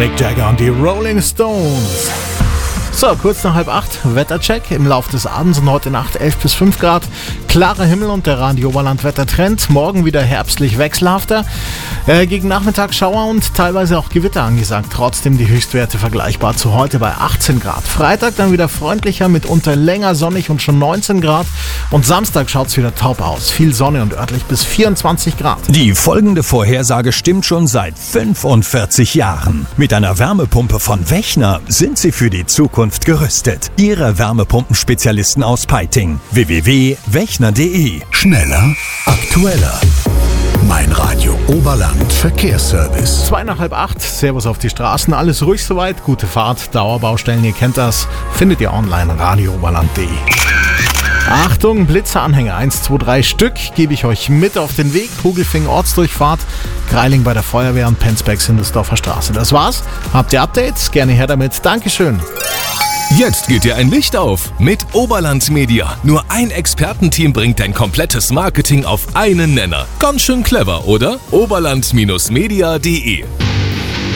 Mick Jagger und die Rolling Stones. So, kurz nach 7:30, Wettercheck im Laufe des Abends und heute Nacht 11 bis 5 Grad. Klarer Himmel und der Radio Oberland Wettertrend. Morgen wieder herbstlich wechselhafter. Gegen Nachmittag Schauer und teilweise auch Gewitter angesagt. Trotzdem die Höchstwerte vergleichbar zu heute bei 18 Grad. Freitag dann wieder freundlicher, mitunter länger sonnig und schon 19 Grad. Und Samstag schaut es wieder taub aus. Viel Sonne und örtlich bis 24 Grad. Die folgende Vorhersage stimmt schon seit 45 Jahren. Mit einer Wärmepumpe von Wechner sind Sie für die Zukunft gerüstet. Ihre Wärmepumpenspezialisten aus Peiting. www.wechner.de. Schneller, aktueller. Mein Radio Oberland Verkehrsservice. 7:45, Servus auf die Straßen, alles ruhig soweit, gute Fahrt, Dauerbaustellen, ihr kennt das, findet ihr online radiooberland.de. Achtung, Blitzeranhänger, 1, 2, 3 Stück, gebe ich euch mit auf den Weg, Kugelfing Ortsdurchfahrt, Greiling bei der Feuerwehr und Penzberg Sindersdorfer Straße. Das war's, habt ihr Updates? Gerne her damit, Dankeschön. Jetzt geht dir ein Licht auf mit Oberland Media. Nur ein Expertenteam bringt dein komplettes Marketing auf einen Nenner. Ganz schön clever, oder? Oberland-media.de